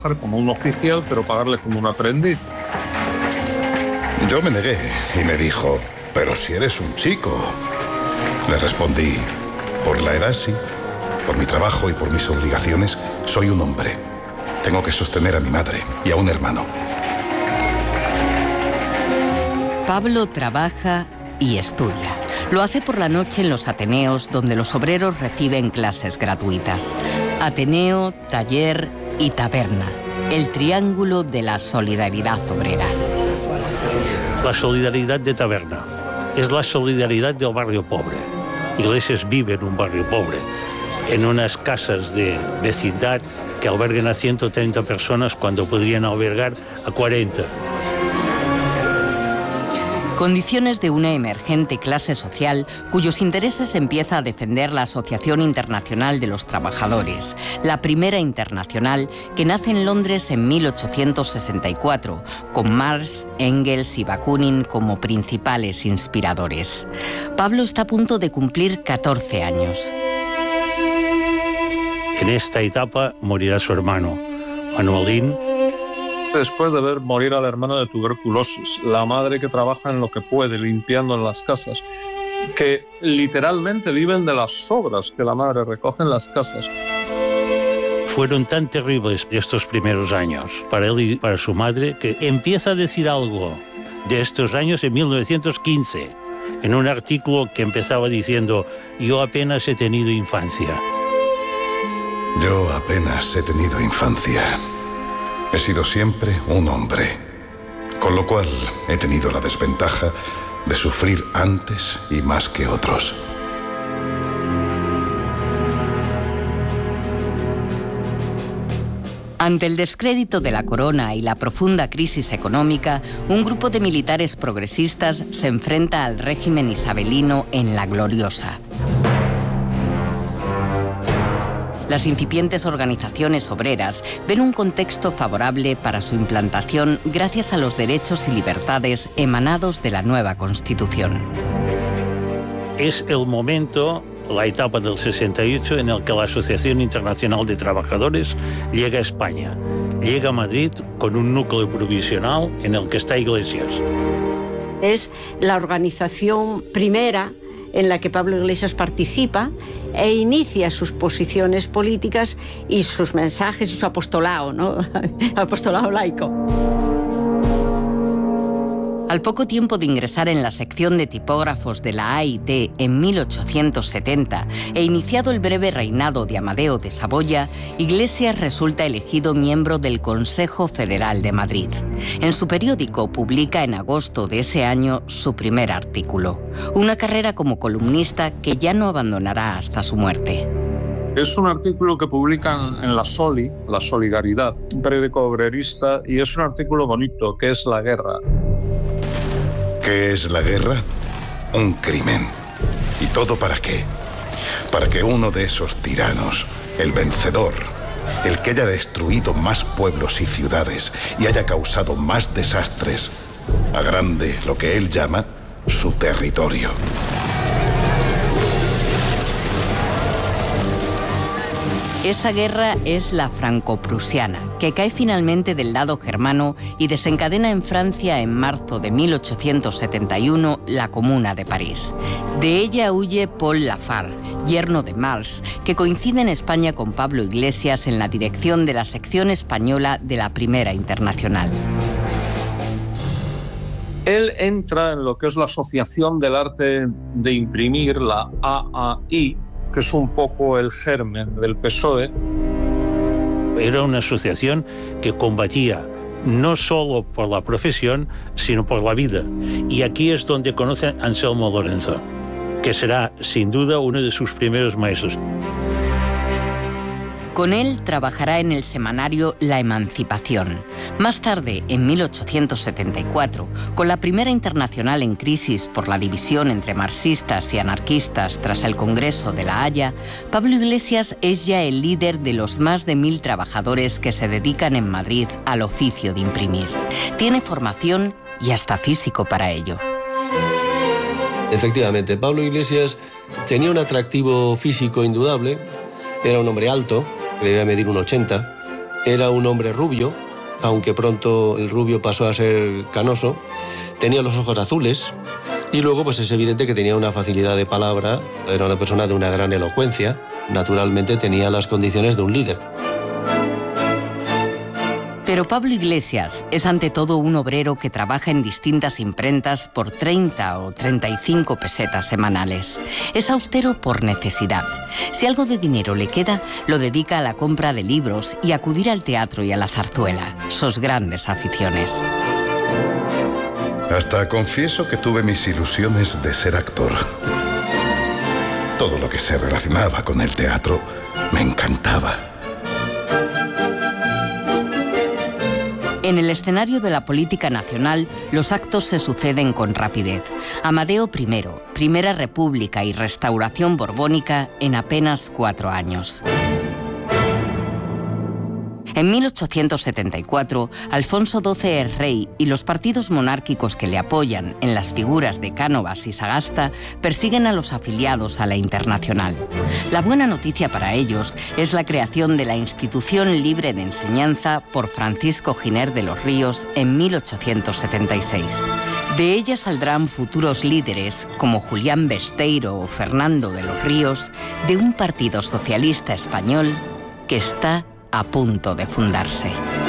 como un oficial, pero pagarle como un aprendiz. Yo me negué y me dijo, pero si eres un chico. Le respondí, por la edad sí, por mi trabajo y por mis obligaciones, soy un hombre. Tengo que sostener a mi madre y a un hermano. Pablo trabaja y estudia. Lo hace por la noche en los Ateneos, donde los obreros reciben clases gratuitas. Ateneo, taller y taberna. El triángulo de la solidaridad obrera. La solidaridad de taberna es la solidaridad del barrio pobre. Iglesias vive en un barrio pobre, en unas casas de vecindad que albergan a 130 personas cuando podrían albergar a 40. Condiciones de una emergente clase social cuyos intereses empieza a defender la Asociación Internacional de los Trabajadores, la primera internacional que nace en Londres en 1864, con Marx, Engels y Bakunin como principales inspiradores. Pablo está a punto de cumplir 14 años. En esta etapa morirá su hermano, Manuelín. Después de ver morir al hermano de tuberculosis, la madre que trabaja en lo que puede, limpiando en las casas, que literalmente viven de las sobras que la madre recoge en las casas. Fueron tan terribles estos primeros años para él y para su madre que empieza a decir algo de estos años en 1915, en un artículo que empezaba diciendo: yo apenas he tenido infancia. Yo apenas he tenido infancia. He sido siempre un hombre, con lo cual he tenido la desventaja de sufrir antes y más que otros. Ante el descrédito de la corona y la profunda crisis económica, un grupo de militares progresistas se enfrenta al régimen isabelino en La Gloriosa. Las incipientes organizaciones obreras ven un contexto favorable para su implantación gracias a los derechos y libertades emanados de la nueva Constitución. Es el momento, la etapa del 68, en el que la Asociación Internacional de Trabajadores llega a España. Llega a Madrid con un núcleo provisional en el que está Iglesias. Es la organización primera en la que Pablo Iglesias participa e inicia sus posiciones políticas y sus mensajes y su apostolado, ¿no? Apostolado laico. Al poco tiempo de ingresar en la sección de tipógrafos de la AIT en 1870 e iniciado el breve reinado de Amadeo de Saboya, Iglesias resulta elegido miembro del Consejo Federal de Madrid. En su periódico publica en agosto de ese año su primer artículo, una carrera como columnista que ya no abandonará hasta su muerte. Es un artículo que publican en la Soli, la Solidaridad, un periódico obrerista, y es un artículo bonito, que es la guerra. ¿Qué es la guerra? Un crimen. ¿Y todo para qué? Para que uno de esos tiranos, el vencedor, el que haya destruido más pueblos y ciudades y haya causado más desastres, agrande lo que él llama su territorio. Esa guerra es la franco-prusiana, que cae finalmente del lado germano y desencadena en Francia en marzo de 1871 la Comuna de París. De ella huye Paul Lafargue, yerno de Marx, que coincide en España con Pablo Iglesias en la dirección de la sección española de la Primera Internacional. Él entra en lo que es la Asociación del Arte de Imprimir, la AAI, que es un poco el germen del PSOE. Era una asociación que combatía no solo por la profesión, sino por la vida. Y aquí es donde conoce a Anselmo Lorenzo, que será, sin duda, uno de sus primeros maestros. Con él trabajará en el semanario La Emancipación. Más tarde, en 1874, con la Primera Internacional en crisis por la división entre marxistas y anarquistas tras el Congreso de La Haya, Pablo Iglesias es ya el líder de los más de 1000 trabajadores que se dedican en Madrid al oficio de imprimir. Tiene formación y hasta físico para ello. Efectivamente, Pablo Iglesias tenía un atractivo físico indudable. Era un hombre alto, debía medir 1,80, Era un hombre rubio, aunque pronto el rubio pasó a ser canoso. Tenía los ojos azules y luego pues es evidente que tenía una facilidad de palabra. Era una persona de una gran elocuencia. Naturalmente tenía las condiciones de un líder. Pero Pablo Iglesias es ante todo un obrero que trabaja en distintas imprentas por 30 o 35 pesetas semanales. Es austero por necesidad. Si algo de dinero le queda, lo dedica a la compra de libros y a acudir al teatro y a la zarzuela, sus grandes aficiones. Hasta confieso que tuve mis ilusiones de ser actor. Todo lo que se relacionaba con el teatro me encantaba. En el escenario de la política nacional, los actos se suceden con rapidez. Amadeo I, Primera República y Restauración Borbónica en apenas 4 años. En 1874, Alfonso XII es rey y los partidos monárquicos que le apoyan, en las figuras de Cánovas y Sagasta, persiguen a los afiliados a la Internacional. La buena noticia para ellos es la creación de la Institución Libre de Enseñanza por Francisco Giner de los Ríos en 1876. De ella saldrán futuros líderes como Julián Besteiro o Fernando de los Ríos, de un partido socialista español que está a punto de fundarse.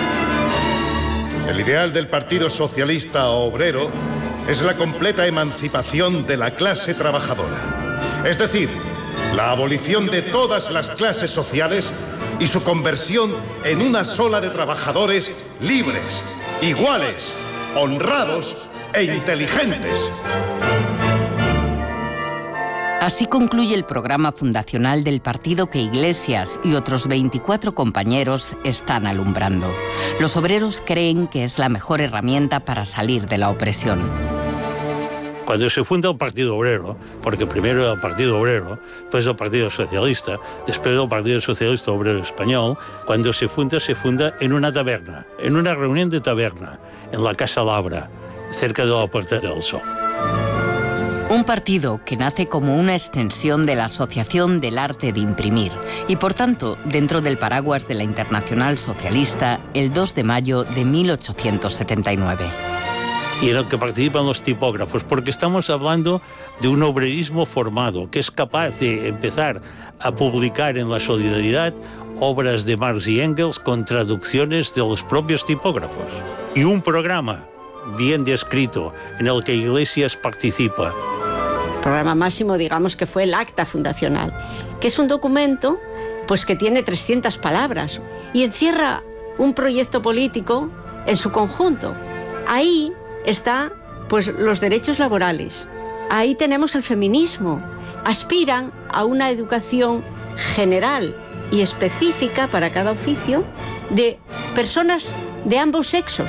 El ideal del Partido Socialista Obrero es la completa emancipación de la clase trabajadora. Es decir, la abolición de todas las clases sociales y su conversión en una sola de trabajadores libres, iguales, honrados e inteligentes. Así concluye el programa fundacional del partido que Iglesias y otros 24 compañeros están alumbrando. Los obreros creen que es la mejor herramienta para salir de la opresión. Cuando se funda el Partido Obrero, porque primero era el Partido Obrero, después el Partido Socialista, después el Partido Socialista Obrero Español, cuando se funda en una taberna, en una reunión de taberna, en la Casa Labra, cerca de la Puerta del Sol. Un partido que nace como una extensión de la Asociación del Arte de Imprimir y, por tanto, dentro del paraguas de la Internacional Socialista, el 2 de mayo de 1879. Y en el que participan los tipógrafos, porque estamos hablando de un obrerismo formado que es capaz de empezar a publicar en la Solidaridad obras de Marx y Engels con traducciones de los propios tipógrafos. Y un programa bien descrito en el que Iglesias participa. El programa máximo, digamos, que fue el acta fundacional, que es un documento pues, que tiene 300 palabras y encierra un proyecto político en su conjunto. Ahí están pues, los derechos laborales, ahí tenemos el feminismo. Aspiran a una educación general y específica para cada oficio de personas de ambos sexos.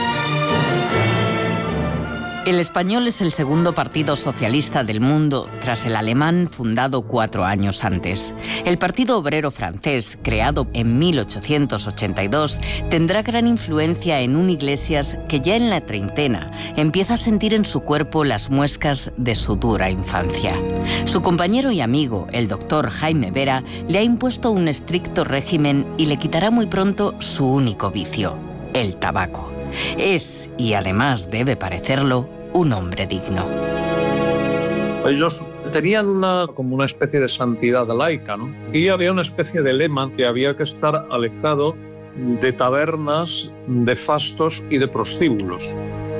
El español es el segundo partido socialista del mundo, tras el alemán, fundado 4 años antes. El Partido Obrero francés, creado en 1882, tendrá gran influencia en un Iglesias que ya en la treintena empieza a sentir en su cuerpo las muescas de su dura infancia. Su compañero y amigo, el doctor Jaime Vera, le ha impuesto un estricto régimen y le quitará muy pronto su único vicio, el tabaco. Es, y además debe parecerlo, un hombre digno. Ellos tenían como una especie de santidad laica, ¿no? Y había una especie de lema que había que estar alejado de tabernas, de fastos y de prostíbulos.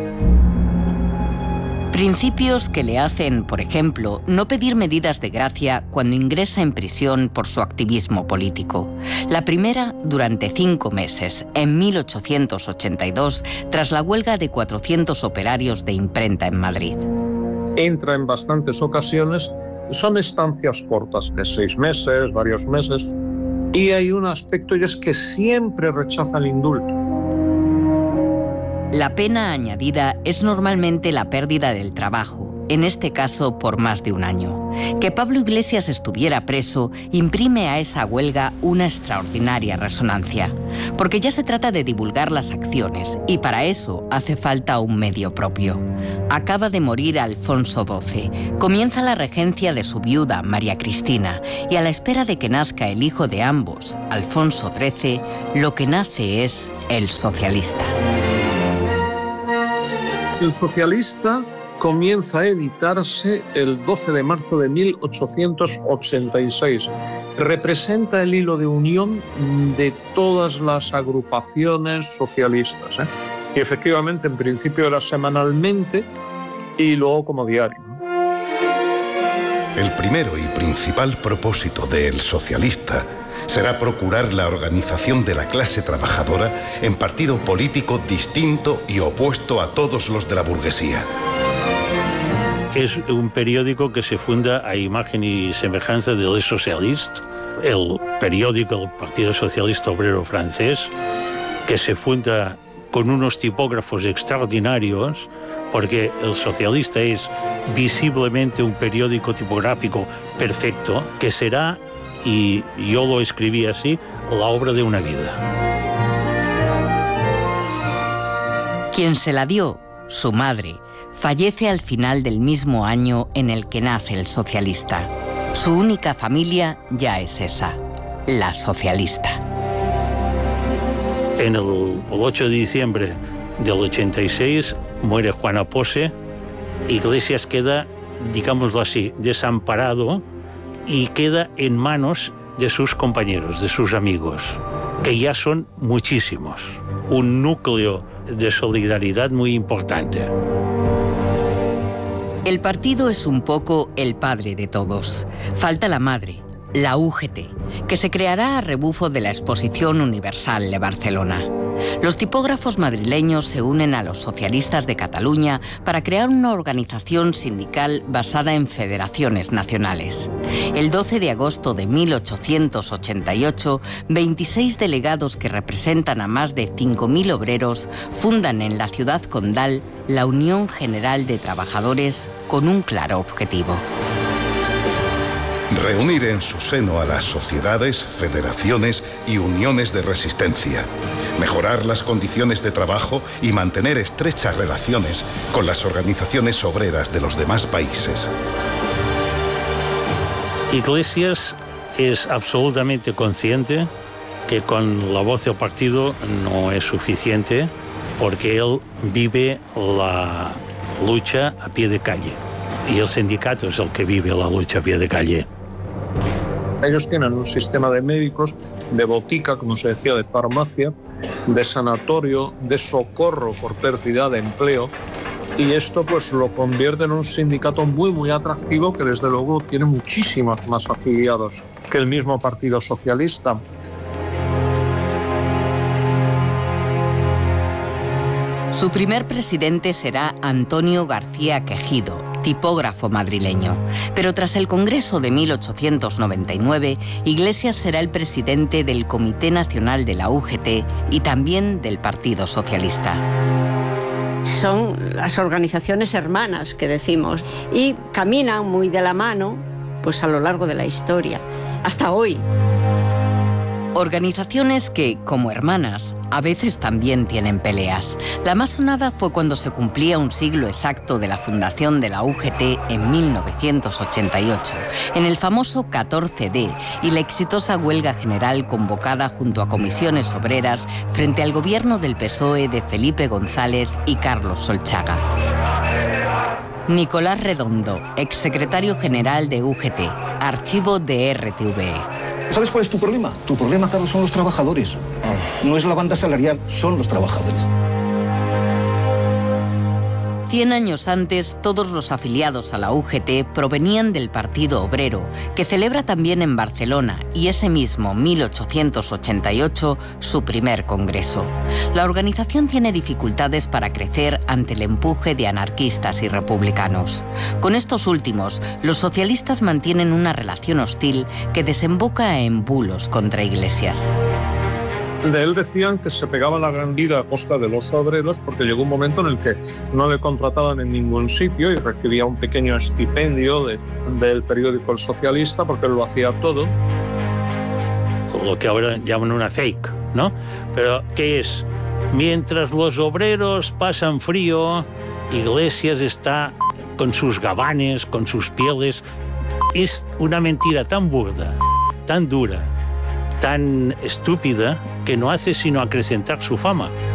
Principios que le hacen, por ejemplo, no pedir medidas de gracia cuando ingresa en prisión por su activismo político. La primera durante 5 meses, en 1882, tras la huelga de 400 operarios de imprenta en Madrid. Entra en bastantes ocasiones, son estancias cortas, de 6 meses, varios meses, y hay un aspecto y es que siempre rechaza el indulto. La pena añadida es normalmente la pérdida del trabajo en este caso por más de un año. Que Pablo Iglesias estuviera preso imprime a esa huelga una extraordinaria resonancia, porque ya se trata de divulgar las acciones y para eso hace falta un medio propio. Acaba de morir Alfonso XII, comienza la regencia de su viuda María Cristina y a la espera de que nazca el hijo de ambos, Alfonso XIII, lo que nace es El Socialista. El Socialista comienza a editarse el 12 de marzo de 1886. Representa el hilo de unión de todas las agrupaciones socialistas, Y efectivamente, en principio era semanalmente y luego como diario. El primero y principal propósito del Socialista será procurar la organización de la clase trabajadora en partido político distinto y opuesto a todos los de la burguesía. Es un periódico que se funda a imagen y semejanza de Les Socialistes, el periódico del Partido Socialista Obrero Francés, que se funda con unos tipógrafos extraordinarios, porque El Socialista es visiblemente un periódico tipográfico perfecto, que será, y yo lo escribí así, la obra de una vida. Quien se la dio, su madre, fallece al final del mismo año en el que nace El Socialista. Su única familia ya es esa, la socialista. En el 8 de diciembre del 86 muere Juana Pose. Iglesias queda, digámoslo así, desamparado y queda en manos de sus compañeros, de sus amigos, que ya son muchísimos. Un núcleo de solidaridad muy importante. El partido es un poco el padre de todos. Falta la madre, la UGT, que se creará a rebufo de la Exposición Universal de Barcelona. Los tipógrafos madrileños se unen a los socialistas de Cataluña para crear una organización sindical basada en federaciones nacionales. El 12 de agosto de 1888, 26 delegados que representan a más de 5.000 obreros fundan en la ciudad condal la Unión General de Trabajadores con un claro objetivo: reunir en su seno a las sociedades, federaciones y uniones de resistencia, mejorar las condiciones de trabajo y mantener estrechas relaciones con las organizaciones obreras de los demás países. Iglesias es absolutamente consciente que con la voz del partido no es suficiente, porque él vive la lucha a pie de calle y el sindicato es el que vive la lucha a pie de calle. Ellos tienen un sistema de médicos, de botica, como se decía, de farmacia, de sanatorio, de socorro por pérdida de empleo, y esto pues lo convierte en un sindicato muy muy atractivo, que desde luego tiene muchísimos más afiliados que el mismo Partido Socialista. Su primer presidente será Antonio García Quejido, tipógrafo madrileño. Pero tras el Congreso de 1899, Iglesias será el presidente del Comité Nacional de la UGT y también del Partido Socialista. Son las organizaciones hermanas que decimos y caminan muy de la mano pues a lo largo de la historia, hasta hoy. Organizaciones que, como hermanas, a veces también tienen peleas. La más sonada fue cuando se cumplía un siglo exacto de la fundación de la UGT en 1988, en el famoso 14D y la exitosa huelga general convocada junto a comisiones obreras frente al gobierno del PSOE de Felipe González y Carlos Solchaga. Nicolás Redondo, exsecretario general de UGT, archivo de RTVE. ¿Sabes cuál es tu problema? Tu problema, Carlos, son los trabajadores. No es la banda salarial, son los trabajadores. 100 años antes, todos los afiliados a la UGT provenían del Partido Obrero, que celebra también en Barcelona, y ese mismo 1888, su primer congreso. La organización tiene dificultades para crecer ante el empuje de anarquistas y republicanos. Con estos últimos, los socialistas mantienen una relación hostil que desemboca en bulos contra Iglesias. De él decían que se pegaba la gran vida a costa de los obreros porque llegó un momento en el que no le contrataban en ningún sitio y recibía un pequeño estipendio del periódico El Socialista porque él lo hacía todo. Lo que ahora llaman una fake, ¿no? Pero ¿qué es? Mientras los obreros pasan frío, Iglesias está con sus gabanes, con sus pieles. Es una mentira tan burda, tan dura, tan estúpida, que no hace sino acrecentar su fama.